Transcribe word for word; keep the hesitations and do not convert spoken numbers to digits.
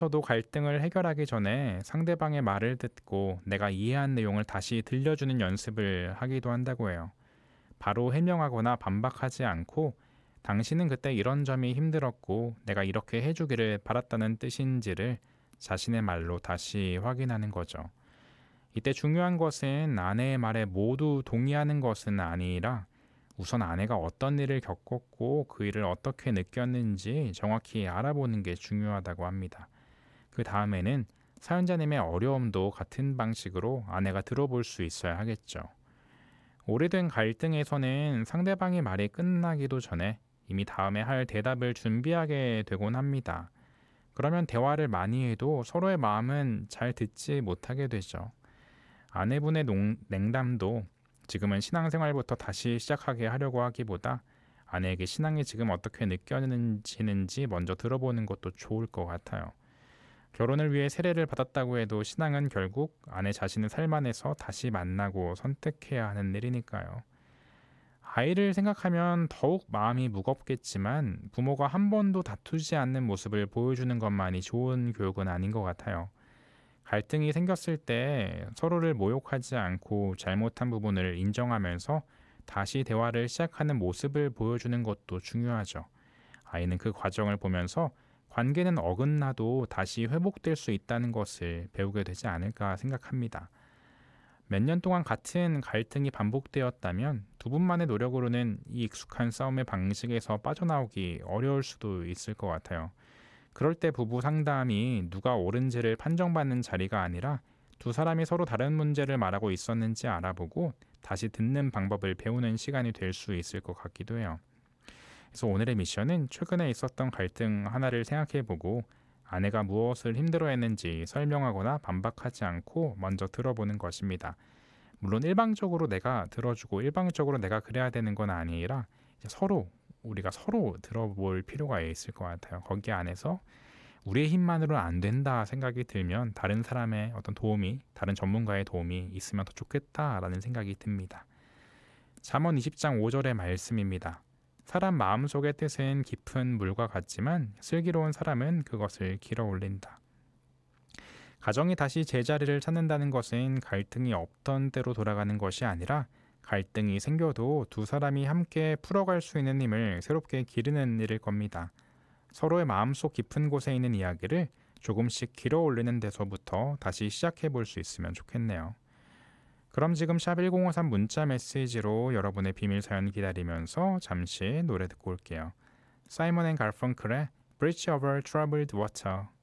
저도 갈등을 해결하기 전에 상대방의 말을 듣고 내가 이해한 내용을 다시 들려주는 연습을 하기도 한다고 해요. 바로 해명하거나 반박하지 않고 당신은 그때 이런 점이 힘들었고 내가 이렇게 해주기를 바랐다는 뜻인지를 자신의 말로 다시 확인하는 거죠. 이때 중요한 것은 아내의 말에 모두 동의하는 것은 아니라 우선 아내가 어떤 일을 겪었고 그 일을 어떻게 느꼈는지 정확히 알아보는 게 중요하다고 합니다. 그 다음에는 사연자님의 어려움도 같은 방식으로 아내가 들어볼 수 있어야 하겠죠. 오래된 갈등에서는 상대방의 말이 끝나기도 전에 이미 다음에 할 대답을 준비하게 되곤 합니다. 그러면 대화를 많이 해도 서로의 마음은 잘 듣지 못하게 되죠. 아내분의 농, 냉담도 지금은 신앙생활부터 다시 시작하게 하려고 하기보다 아내에게 신앙이 지금 어떻게 느껴지는지 먼저 들어보는 것도 좋을 것 같아요. 결혼을 위해 세례를 받았다고 해도 신앙은 결국 아내 자신의 삶 안에서 다시 만나고 선택해야 하는 일이니까요. 아이를 생각하면 더욱 마음이 무겁겠지만 부모가 한 번도 다투지 않는 모습을 보여주는 것만이 좋은 교육은 아닌 것 같아요. 갈등이 생겼을 때 서로를 모욕하지 않고 잘못한 부분을 인정하면서 다시 대화를 시작하는 모습을 보여주는 것도 중요하죠. 아이는 그 과정을 보면서 관계는 어긋나도 다시 회복될 수 있다는 것을 배우게 되지 않을까 생각합니다. 몇 년 동안 같은 갈등이 반복되었다면 두 분만의 노력으로는 이 익숙한 싸움의 방식에서 빠져나오기 어려울 수도 있을 것 같아요. 그럴 때 부부 상담이 누가 옳은지를 판정받는 자리가 아니라 두 사람이 서로 다른 문제를 말하고 있었는지 알아보고 다시 듣는 방법을 배우는 시간이 될 수 있을 것 같기도 해요. 그래서 오늘의 미션은 최근에 있었던 갈등 하나를 생각해보고 아내가 무엇을 힘들어했는지 설명하거나 반박하지 않고 먼저 들어보는 것입니다. 물론 일방적으로 내가 들어주고 일방적으로 내가 그래야 되는 건 아니라 이제 서로 우리가 서로 들어볼 필요가 있을 것 같아요. 거기 안에서 우리의 힘만으로는 안 된다 생각이 들면 다른 사람의 어떤 도움이, 다른 전문가의 도움이 있으면 더 좋겠다라는 생각이 듭니다. 잠언 이십 장 오 절의 말씀입니다. 사람 마음속의 뜻은 깊은 물과 같지만 슬기로운 사람은 그것을 길어 올린다. 가정이 다시 제자리를 찾는다는 것은 갈등이 없던 때로 돌아가는 것이 아니라 갈등이 생겨도 두 사람이 함께 풀어갈 수 있는 힘을 새롭게 기르는 일일 겁니다. 서로의 마음속 깊은 곳에 있는 이야기를 조금씩 길어 올리는 데서부터 다시 시작해 볼 수 있으면 좋겠네요. 그럼 지금 샵 일공오삼 문자 메시지로 여러분의 비밀 사연 기다리면서 잠시 노래 듣고 올게요. 사이먼 앤 갈펑클의 Bridge Over Troubled Water.